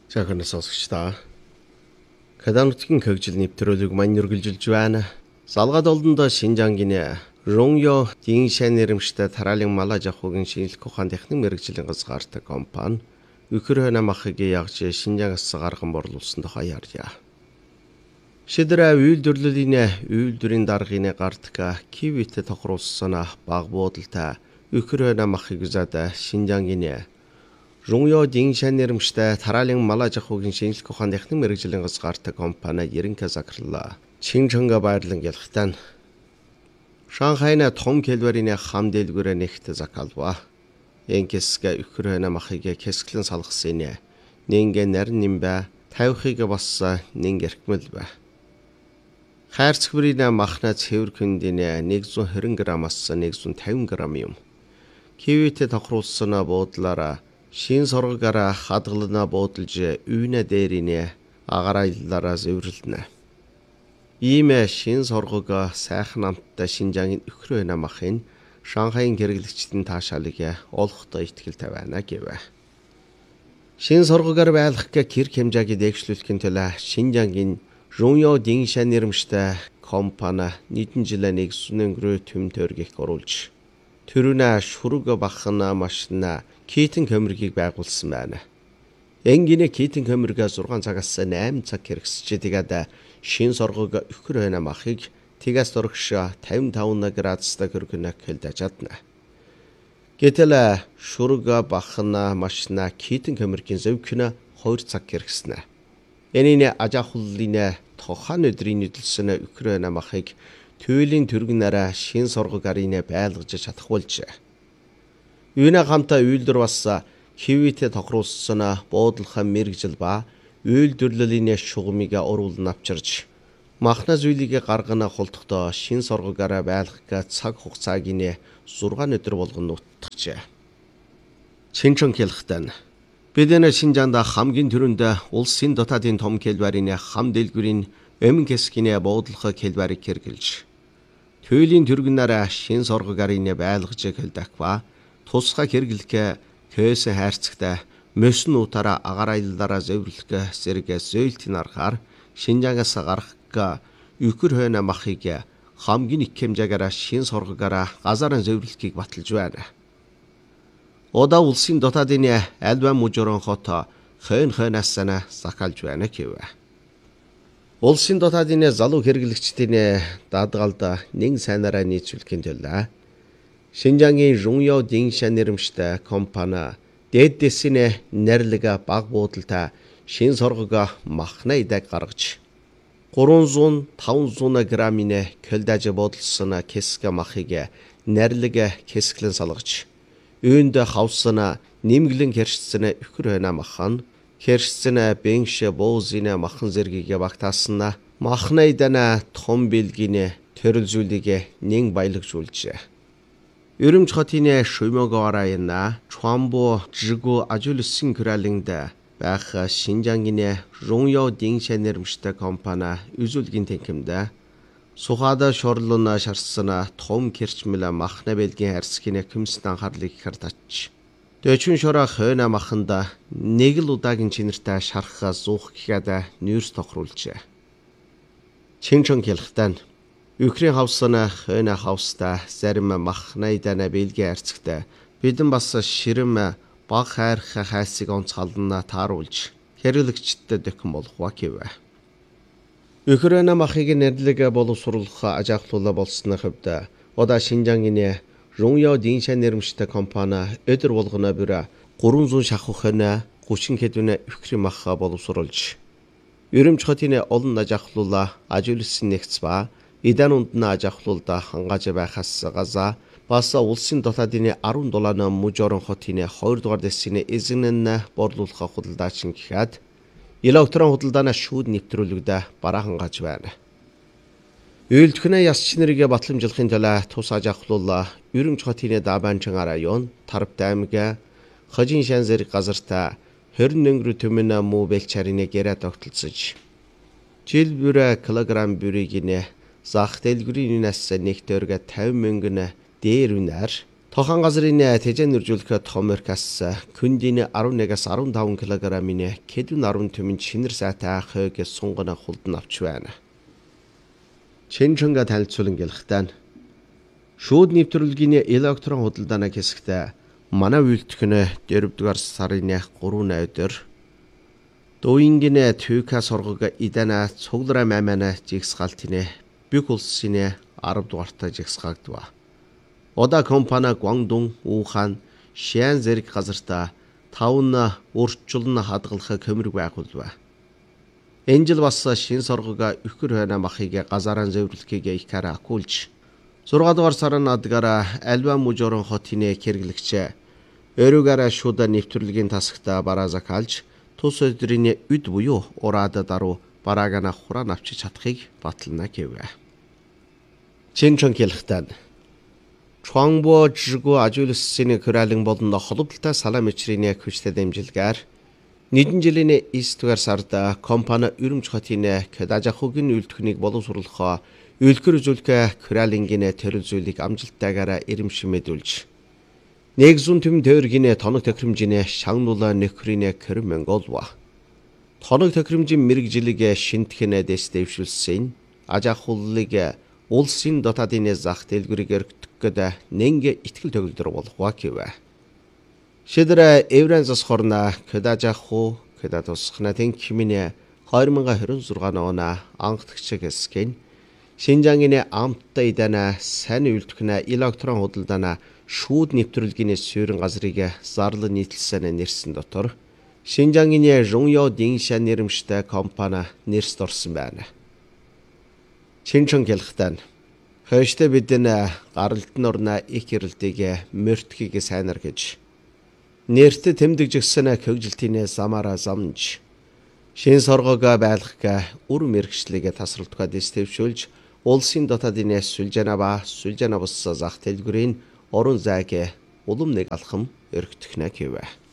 Жаахан сонсогчдаа. Каданутгийн хөгжил нэвтрүүлэг мань үргэлжилж байна. Салгаад олондоо Шинжангийн Руньё Диншан нэрмжтэй тараалын малаж авахын шинжилх ухаан техник мэрэгжлийн газгаартай компани Ukraine махыг ягж Шинжангаас гарган борлуулсан тухай ярья. Шидрэ үйлдвэрлэлийн даргын гартка кивит тохируулсан баг буудалтай Ukraine махыг зад Шинжангийн Руньё Диншан нэрмжтэй тараалын малаж авахын шинжилх ухаан техник мэрэгжлийн газгаартай компани ерөнхий захирлаа. Чинчанга байрлан ялхтан Шанхайна том кэлбэрийн хам дэлгүүрээ нэгт закалва. Энкэсгэ Ukraine махыг кэсгэлэн салгасан нингэ нарийн нимбэ тавихыг бас нингэрхмэл бай. Хайрцагбэрийн махна цэвэр хүндийн 120 грамаас 150 грамм юм. Кивит тохируулсан буудлаараа шин соргоогаараа хадгална буудалж үйнэ дээрийн агарааллаараа зөвөрлөнө. Ийм шин соргог сайхан амттай Шинжангийн Ukraine махын Шанхайн хэрэглэгчдийн таашаалыг олохдоо ихтгэл тавиана гэв. Шин соргоогоор байлгах гэр хэмжээг дэвшлүүлэхийн тулд Шинжангийн Руньё Диншан нэрмжтэй компани нийтэн жилийн өнгөрөө төм төргийх оруулж төрүнэ шүрэг бахна машина китэн камерыг байгуулсан байна. Энгийнэ китэн камерыг 6 цагаас 8 цаг хэрэгсэж тэгээд шин соргог Ukraine махыг тгээс дөрөгш 55 градустай хөргөнө хэлдэж чадна. Гэтэл шүрэг бахна машина китэн камерын зөвхөн 2 цаг хэрэгснэ. Энийн ажаахлын тохан өдрийн нэдэлсэн Ukraine махыг туйлын түргнээрээ шин соргог арийн байлгаж чадах болж. Үүнэ хамтаа үйлдвэр бас кивит тохируулсан буудлах мэрэгжил ба үйлдвэрлэлийн шугамыг оруулан авчирч махна зүйлийг гаргана холдохдоо шин соргогаараа байлгах цаг хугацааг 6 өдөр болгон нутгажээ. Чинчон хэлэхдээ бид энэ Шинжаанд хамгийн түрүүнд улсын дотаадын том кэлбэрийн хам дэлгүүрийн өмнө хэсгийн буудлах кэлбэрийг хэрэгжилж туйлын түргнээрээ шин соргогаараа байлгаж хэлдэг ба тусгай хэрэглэх кэс хайрцагтай мөсөн утаараа агарааллаараа зөвөрлөх зэрэг зөөлтийн аргаар Шинжангаас гарах Ukraine махыг хамгийн их хэмжээгээр шин соргогаараа газарын зөвөрлөхийг баталж байна. Одаа улсын дотаадын альбан мужурон хот хойноос сахалж байна гэв. Улсын дотаадын залуу хэрэглэгчдийн даатгалд нэг сайнараа нийцүүлэхийн тулд Шинжангийн Руньё Диншан нэрмжтэй компани дээдсийн нэрлэг баг буудалтай шин соргог махна идэг гаргаж 300-500 граммын кэлдэж бодолсон кэсгэ махыг нэрлэг кэсгэлэн салгаж үүнд хавсан нэмгэлэн хэршсэн Ukraine махан хэршсэн бенш боозын махан зэргийг багтаасан махна идана том бэлгийн төрөлзүүлийг нэн баялагжуулжээ. Ерөмж хотын Шуймогоорайна Чуамбо жигу ажуулсан кралинд байх Шинжангийн Руньё Диншан нэрмжтэй компани үзүүлгийн тэнхимд сухада шорлон шарсан том кэрчмэл махна бэлгийн харьцгийн хүмсний анхаарлыг хардаач. Дөчүн шороо хойно маханда нэг л удаагийн чинэртэй шарах зуух гэхэд нүүрс тохируулжээ. Чинчон хэлэхдээ Ukraine хавсна хойно хавста зарим махна идана бэлгийн харьцагтай бидэн бас ширэм баг хайрах хайсыг онцгална тааруулж хэрэглэгчдэд дөхөн болох гэв. Ukraine махыг нэрлэг боловсруулах ажиглуулаа болсны хувьд одаа Шинжангийн Руньё Диншан нэрмжтэй компани өдөр болгоно бүр 300 шахухын 30 хэдвэн Ukraine мах боловсруулж Ерөмж хотын олон ажиглуулаа ажиглуулсан нэгц ба идан ундна ажиглуулда хангааж байхаас газа бас улсын дотаадын 17 мужорон хотын 2 дугаар дэсийн эзэнэн борлуулах худалдаачин гэхэд электрон худалдааны шүүд нэвтрүүлэгдэ бараа хангааж байна. Үйлдвэрнээ ясч нэрийг батламжуулахын тулд тус ажиглуулаа Ерөмж хотын Дабанчан район Тарбт аймаг Хожин шан зэрэг газарт 20 өнгөрө төмөн муу бэлчарийн гэрээ тогтолцож жил бүр килограмм бүрийг зах дэлгүүрийн нас нэг төгрөг 50 мянган дээр үнээр Тохан газрын тэжэн нэржүүлэх томеркас күндийн 11-аас 15 кг-ийн кэдүн 10 төмөн шинэр сайтай хойг сунгана хулдан авч байна. Чинчонга танилцуулан гэлэхтэн шууд нэвтрүүлгийн электрон худалдааны хэсэгт манай үйлдвэрийн 4-р сарын 3 өдөр Доингинэ түйка соргог идана цуглара мамана жигсгалтине бүх улсын 10 дугаартай жигсгагдва. Ода компани Гуандун, Ухан, Шиан зэрэг газартаа 5 өөрчлөлн хадгалах көмөр байгуулва. Энэ жил бас шин соргог өхөр хойно махыг газараа зөвлөхийг ихара акулж 6 дугаар сарын адгаараа Альва Мужорон хотын хэрэглэгч өөрөөгөө шууд нэвтрүүлгийн тасагта бараазак алж тус өдрийн үд буюу ураад даруй бараагана хураан авчиж чадахыг батална гэвэ. Чинчон хэлэхтэн Чуангбо жигу ажуулсан хөралын болон холболтой салаа мичрийн хүчтэй дэмжилгээр нэгэн жилийн 9-р сард компани Өрөмж хотын Кадажахугийн үйлдвэрийг боловсруулах үйлдвэр үзүүлэх хөралынгийн төрөл зүйлийг амжилттайгаар ирэмшимэдүүлж 100 төм тойргийн тоног тохиромжийн шагнуулаа нөхрийн кэрмэн голва. Тоног тохиромжийн мэрэгжилийг шинтгэн дэвшүүлсэн ажахууллыг улсын дотоодын зах дэлгүүрээр төкөд нэнгэ итгэл төгөлдөр болгоо гэвэ. Шидра Евранзас хорна Кадажаху Кадатосхна тэнхимийн 2026 оны анхдагч хэсгийн Шинжаангийн амттай идана сайн үйлдвэрийн электрон худалдааны шууд нэвтрүүлгийн суурин газрыг зарлан нийтлсэн нэрсэн дотор Шинжаангийн Жуньё Диншан нэрмжтэй компани нэрсд орсон байна. Чинчон хэлэхтэн хойштой бидэн гаралтын орна их ирэлтийг мөртхийг сайнар гэж нэрт тэмдэгжсэн хөгжилтийн замаараа замж шин соргог байлгах үр мэрэгчлийг тасралтгад дэвшүүлж улсын дотоодын сүлжэна бус зах дэлгүүрийн орон зайг улам нэг алхам өргөтгөнө гэвэ.